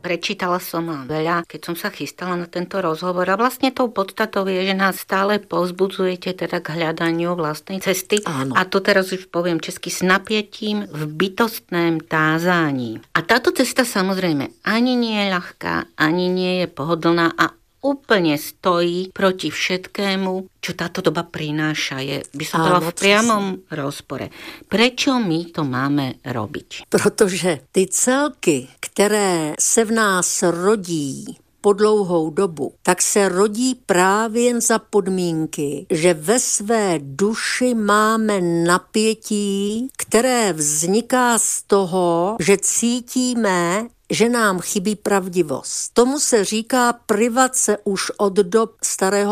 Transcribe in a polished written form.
prečítala som veľa, keď som sa chystala na tento rozhovor a vlastne tou podstatou je, že nás stále povzbudzujete teda k hľadaniu vlastnej cesty. Áno. A to teraz už poviem česky, s napätím v bytostném tázání. A táto cesta samozrejme ani nie je ľahká, ani nie je pohodlná a úplne stojí proti všetkému, čo táto doba prináša. By som bola v priamom rozpore. Prečo my to máme robiť? Protože ty celky, které se v nás rodí po dlouhou dobu, tak se rodí právě jen za podmínky, že ve své duši máme napětí, které vzniká z toho, že cítíme, že nám chybí pravdivost. Tomu se říká privace už od dob starého